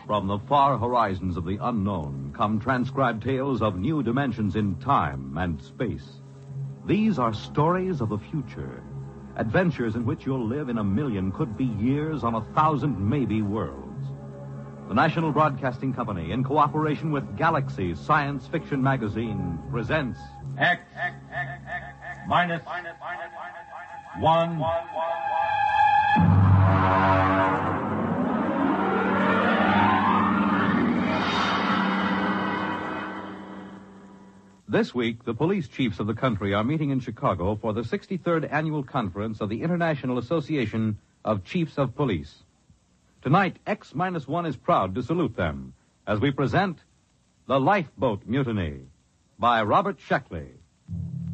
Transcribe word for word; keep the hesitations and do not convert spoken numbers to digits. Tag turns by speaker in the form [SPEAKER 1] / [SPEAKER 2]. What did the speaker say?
[SPEAKER 1] From the far horizons of the unknown come transcribed tales of new dimensions in time and space. These are stories of the future, adventures in which you'll live in a million, could be years, on a thousand maybe worlds. The National Broadcasting Company, in cooperation with Galaxy Science Fiction Magazine, presents
[SPEAKER 2] X, minus, one.
[SPEAKER 1] This week, the police chiefs of the country are meeting in Chicago for the sixty-third Annual Conference of the International Association of Chiefs of Police. Tonight, X minus one is proud to salute them as we present The Lifeboat Mutiny by Robert Sheckley.